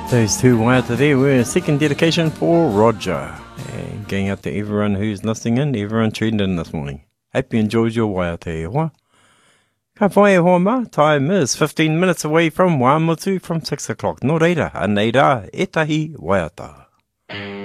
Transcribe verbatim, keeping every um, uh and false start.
Those two waiata there were a second dedication for Roger. And going out to everyone who's listening in, everyone tuned in this morning. Hope you enjoyed your waiata e hoa. Ka whai e hoa ma, time is fifteen minutes away from one or two from six o'clock. Nō reira, aneira, etahi waiata.